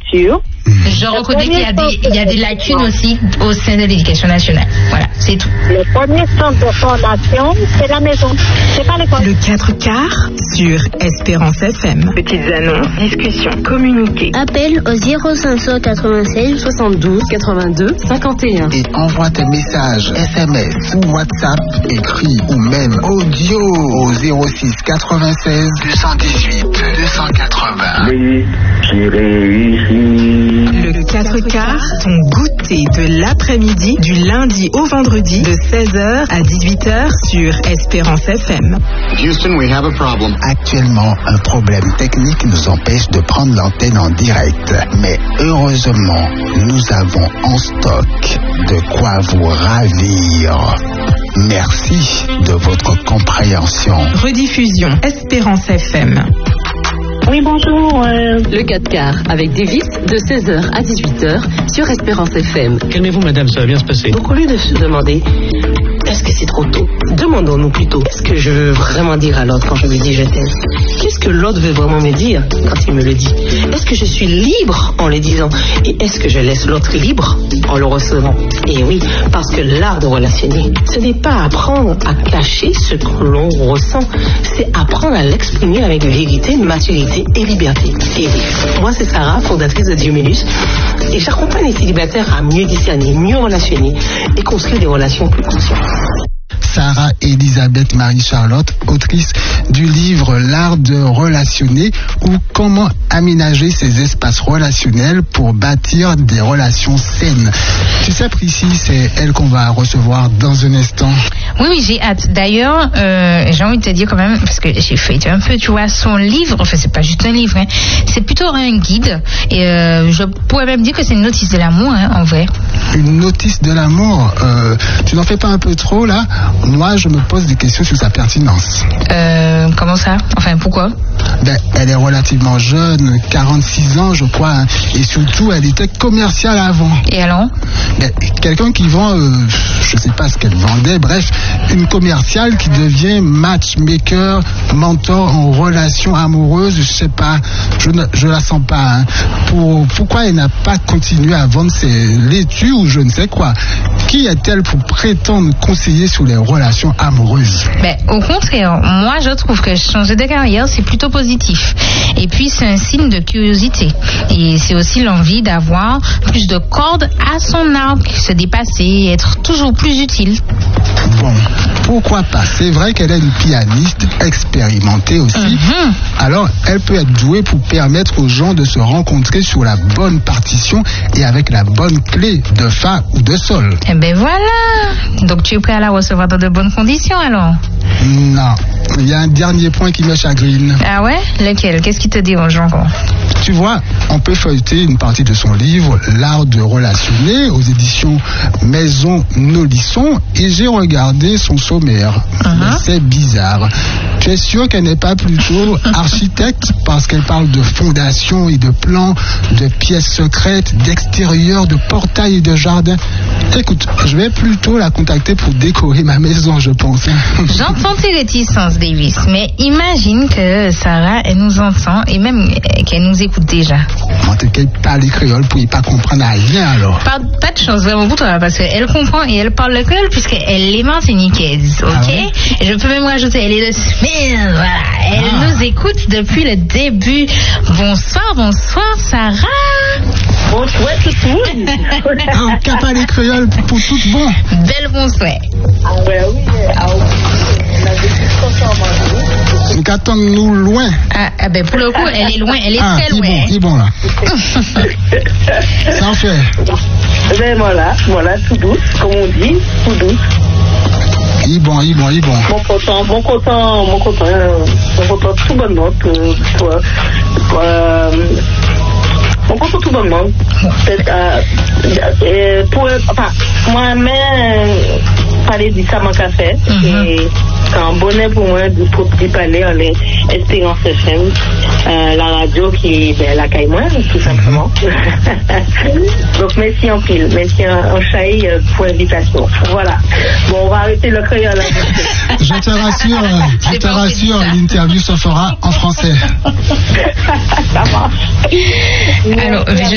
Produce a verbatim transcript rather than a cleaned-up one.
structure. Je reconnais qu'il y a des, il y a des lacunes aussi au sein de l'éducation nationale. Voilà, c'est tout. Le premier centre de formation, c'est la maison. C'est pas l'école. Le quatre quarts sur Espérance F M. Petites annonces, discussions, communiquer. Appel au zéro cinq cent quatre-vingt-seize soixante-douze quatre-vingt-deux cinquante et un. Et envoie tes messages S M S ou WhatsApp, écrit ou même audio au zéro six quatre-vingt-seize deux cent dix-huit deux cent quatre-vingts. Oui, j'ai réussi. Le quatre quarts, ton goûter de l'après-midi du lundi au vendredi de seize heures à dix-huit heures sur Espérance F M. Houston, we have a problem. Actuellement, un problème technique nous empêche de prendre l'antenne en direct. Mais heureusement, nous avons en stock de quoi vous ravir. Merci de votre compréhension. Rediffusion Espérance F M. Oui, bonjour. Euh... Le quatre quarts avec Davis de seize heures à dix-huit heures sur Espérance F M. Calmez-vous, madame, ça va bien se passer. Donc, au lieu de se demander est-ce que c'est trop tôt, demandons-nous plutôt qu'est-ce que je veux vraiment dire à l'autre quand je lui dis je t'aime. Qu'est-ce que l'autre veut vraiment me dire quand il me le dit? Est-ce que je suis libre en le disant? Et est-ce que je laisse l'autre libre en le recevant? Et oui, parce que l'art de relationner, ce n'est pas apprendre à cacher ce que l'on ressent, c'est apprendre à l'exprimer avec vérité, maturité et liberté. Et oui, moi c'est Sarah, fondatrice de Diomélus, et j'accompagne les célibataires à mieux discerner, mieux relationner et construire des relations plus conscientes. Sarah Elisabeth Marie-Charlotte, autrice du livre L'art de relationner ou comment aménager ses espaces relationnels pour bâtir des relations saines. Tu sais, Priscy, c'est elle qu'on va recevoir dans un instant. Oui, oui, j'ai hâte. D'ailleurs, euh, j'ai envie de te dire quand même, parce que j'ai feuilleté un peu, tu vois, son livre, enfin, c'est pas juste un livre, hein, c'est plutôt un guide. Et euh, je pourrais même dire que c'est une notice de l'amour, hein, en vrai. Une notice de l'amour euh, Tu n'en fais pas un peu trop, là? Moi, je me pose des questions sur sa pertinence. Euh, comment ça? Enfin, pourquoi? Ben, elle est relativement jeune, quarante-six ans, je crois, hein, et surtout, elle était commerciale avant. Et alors? Ben, quelqu'un qui vend, euh, je sais pas ce qu'elle vendait, bref, une commerciale qui devient matchmaker, mentor en relation amoureuse, je sais pas, je ne je la sens pas. Hein. Pour, pourquoi elle n'a pas continué à vendre ses laitues ou je ne sais quoi? Qui est-elle pour prétendre conseiller sur les relations amoureuses? Ben, au contraire, moi je trouve que changer de carrière c'est plutôt positif. Et puis c'est un signe de curiosité. Et c'est aussi l'envie d'avoir plus de cordes à son arc, se dépasser, être toujours plus utile. Bon, pourquoi pas? C'est vrai qu'elle est une pianiste expérimentée aussi. Mm-hmm. Alors, elle peut être douée pour permettre aux gens de se rencontrer sur la bonne partition et avec la bonne clé de fa ou de sol. Eh ben voilà. Donc tu es prêt à la recevoir dans de bonnes conditions alors? Non. Il y a un dernier point qui me chagrine. Ah ouais? Lequel? Qu'est-ce qui te dérange encore? Tu vois, on peut feuilleter une partie de son livre L'art de relationner aux éditions Maison Nolisson et j'ai regardé son sommaire. Uh-huh. Mais c'est bizarre. Tu es sûr qu'elle n'est pas plutôt architecte parce qu'elle parle de fondation et de plans, de pièces secrètes, d'extérieur, de portails et de jardin? Écoute, je vais plutôt la contacter pour décorer ma maison, je pense. J'entends tes réticences, Davis, mais imagine que Sarah, elle nous entend et même qu'elle nous écoute déjà. En tout cas, elle parle créole pour ne pas comprendre rien alors. Pas, pas de chance vraiment pour toi, parce qu'elle comprend et elle parle le créole puisqu'elle est martiniquaise, ok? Ah ouais? Et je peux même rajouter, elle est de Smith, voilà. Elle ah. nous écoute depuis le début. Bonsoir, bonsoir, Sarah. Bonsoir tout le monde. Ah, on peut parler créole pour tout bon. Belle bonsoir. Ah ouais, oui, ah oui. Nous attendons-nous loin. Ah, ah ben pour le coup, elle est loin, elle est ah, très loin. Ah, c'est bon, là. Ça en fait. Ben voilà, voilà, tout douce, comme on dit, tout douce. Il bon, il bon, il bon. Mon content, mon content, mon content, mon content, tout bonnement, pour, pour, euh, mon content tout bonnement. Euh, euh, pour, enfin, moi-même, parler de ça, mon café, et c'est un bonheur pour moi de pouvoir parler en Espérance F M, euh, la radio qui ben, la caille moi, tout simplement. Donc merci en pile, merci en, en chahi pour l'invitation. Voilà. Bon, on va arrêter le créole là. Je te rassure, je te rassure, l'interview se fera en français. Ça marche. Alors,